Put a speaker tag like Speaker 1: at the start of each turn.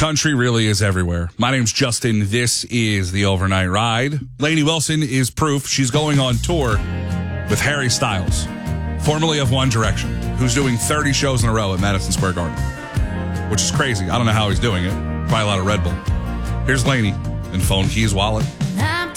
Speaker 1: country really is everywhere. My name's Justin. This is The Overnight Ride. Lainey Wilson is proof. She's going on tour with Harry Styles, formerly of One Direction, who's doing 30 shows in a row at Madison Square Garden, which is crazy. I don't know how he's doing it. Probably a lot of Red Bull. Here's Lainey and Phone Keys Wallet.